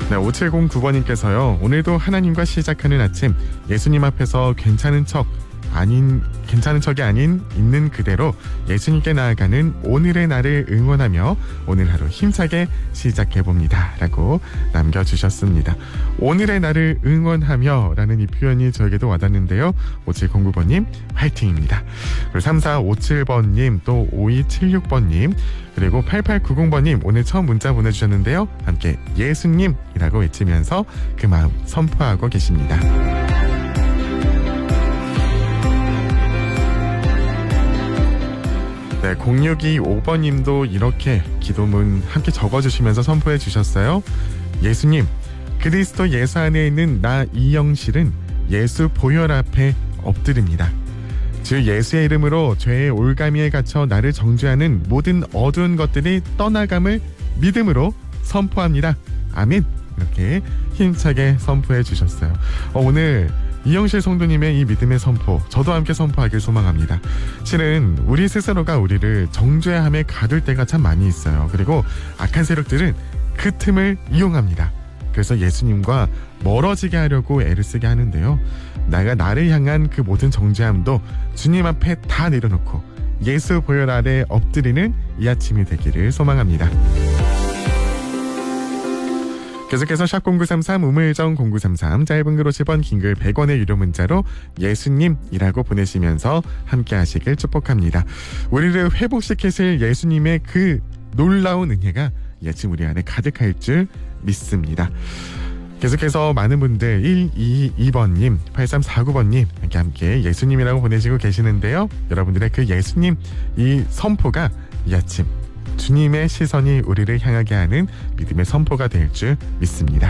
네, 5709번님께서요. 오늘도 하나님과 시작하는 아침, 예수님 앞에서 괜찮은 척이 아닌 있는 그대로 예수님께 나아가는 오늘의 나를 응원하며 오늘 하루 힘차게 시작해봅니다 라고 남겨주셨습니다. 오늘의 나를 응원하며 라는 이 표현이 저에게도 와닿는데요. 5709번님 화이팅입니다. 그리고 3457번님 또 5276번님 그리고 8890번님 오늘 처음 문자 보내주셨는데요. 함께 예수님이라고 외치면서 그 마음 선포하고 계십니다. 네, 0625번님도 이렇게 기도문 함께 적어주시면서 선포해 주셨어요. 예수님, 그리스도 예수 안에 있는 나 이영실은 예수 보혈 앞에 엎드립니다. 주 예수의 이름으로 죄의 올가미에 갇혀 나를 정죄하는 모든 어두운 것들이 떠나감을 믿음으로 선포합니다. 아멘. 이렇게 힘차게 선포해 주셨어요. 오늘 이영실 성도님의 이 믿음의 선포, 저도 함께 선포하길 소망합니다. 실은 우리 스스로가 우리를 정죄함에 가둘 때가 참 많이 있어요. 그리고 악한 세력들은 그 틈을 이용합니다. 그래서 예수님과 멀어지게 하려고 애를 쓰게 하는데요. 나를 향한 그 모든 정죄함도 주님 앞에 다 내려놓고 예수 보혈 아래 엎드리는 이 아침이 되기를 소망합니다. 계속해서 샵0933 우물정 0933 짧은 글 50원 긴 글 100원의 유료 문자로 예수님이라고 보내시면서 함께 하시길 축복합니다. 우리를 회복시키실 예수님의 그 놀라운 은혜가 이 아침 우리 안에 가득할 줄 믿습니다. 계속해서 많은 분들 122번님 8349번님 함께 예수님이라고 보내시고 계시는데요. 여러분들의 그 예수님 이 선포가 이 아침 주님의 시선이 우리를 향하게 하는 믿음의 선포가 될 줄 믿습니다.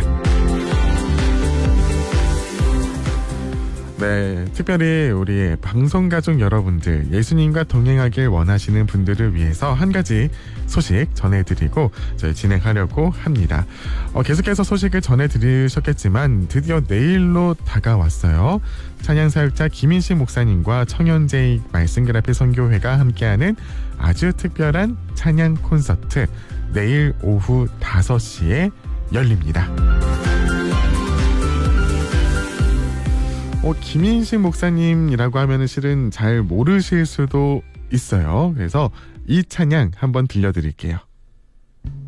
네, 특별히 우리 방송가족 여러분들 예수님과 동행하길 원하시는 분들을 위해서 한 가지 소식 전해드리고 저희 진행하려고 합니다. 계속해서 소식을 전해드리셨겠지만 드디어 내일로 다가왔어요. 찬양사역자 김인식 목사님과 청년제익 말씀그라피 선교회가 함께하는 아주 특별한 찬양 콘서트 내일 오후 5시에 열립니다. 김인식 목사님이라고 하면은 실은 잘 모르실 수도 있어요. 그래서 이 찬양 한번 들려드릴게요.